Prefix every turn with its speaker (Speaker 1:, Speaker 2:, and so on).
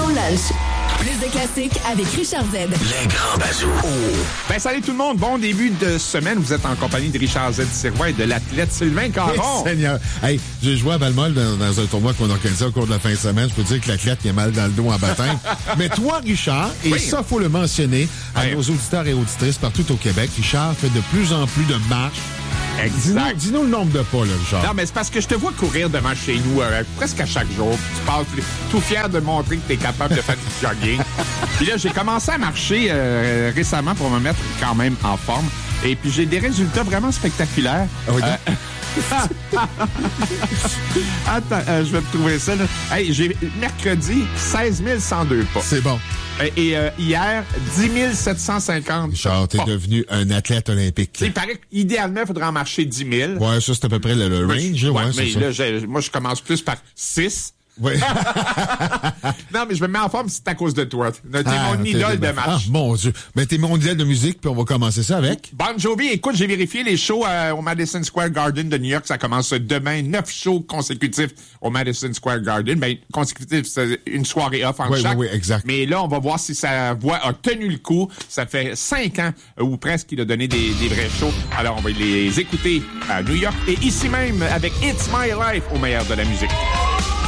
Speaker 1: lunch. Plus de classiques avec Richard Z.
Speaker 2: Les grands bazous.
Speaker 3: Ben, salut tout le monde. Bon début de semaine. Vous êtes en compagnie de Richard Z. Sirois et de l'athlète Sylvain Caron.
Speaker 4: Seigneur. Hey, j'ai joué à Valmol dans un tournoi qu'on organisait au cours de la fin de semaine. Je peux dire que l'athlète il a mal dans le dos en baptême. Mais toi, Richard, et
Speaker 3: oui.
Speaker 4: ça, faut le mentionner à nos auditeurs et auditrices partout au Québec, Richard fait de plus en plus de marches.
Speaker 3: Exact.
Speaker 4: Dis-nous le nombre de pas, là, Richard.
Speaker 3: Non, mais c'est parce que je te vois courir devant chez nous presque à chaque jour. Tu passes tout fier de montrer que tu es capable de faire du jogging. Puis là, j'ai commencé à marcher récemment pour me mettre quand même en forme. Et puis, j'ai des résultats vraiment spectaculaires.
Speaker 4: Ah oui,
Speaker 3: Attends, je vais te trouver ça. Là. Hey, j'ai mercredi 16 102 pas.
Speaker 4: C'est bon.
Speaker 3: Et hier, 10 750.
Speaker 4: Richard, t'es devenu un athlète olympique.
Speaker 3: Il paraît qu'idéalement, il faudrait en marcher 10 000.
Speaker 4: Ouais, ça, c'est à peu près le range.
Speaker 3: Ouais,
Speaker 4: Ouais,
Speaker 3: mais
Speaker 4: c'est ça.
Speaker 3: là, moi, je commence plus par 6.
Speaker 4: Oui.
Speaker 3: Non, mais je me mets en forme, c'est à cause de toi. T'es mon idole de match.
Speaker 4: Ah, mon Dieu. Ben, t'es mon idole de musique, puis on va commencer ça avec.
Speaker 3: Bon Jovi, écoute, j'ai vérifié les shows au Madison Square Garden de New York. Ça commence demain. 9 shows consécutifs au Madison Square Garden. Ben, consécutifs, c'est une soirée off en chaque.
Speaker 4: Oui, exact.
Speaker 3: Mais là, on va voir si sa voix a tenu le coup. Ça fait 5 ans ou presque qu'il a donné des vrais shows. Alors, on va les écouter à New York et ici même avec It's My Life au meilleur de la musique.